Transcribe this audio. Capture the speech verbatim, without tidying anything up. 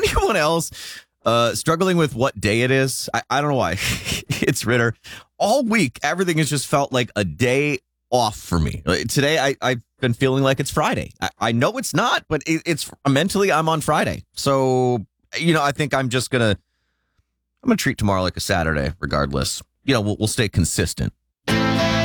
anyone else uh, struggling with what day it is? I, I don't know why. It's Ritter. All week, everything has just felt like a day off for me. Like, today, I, I've been feeling like it's Friday. I, I know it's not, but it, it's mentally, I'm on Friday. So, you know, I think I'm just going to, I'm going to treat tomorrow like a Saturday regardless. You know, we'll, we'll stay consistent.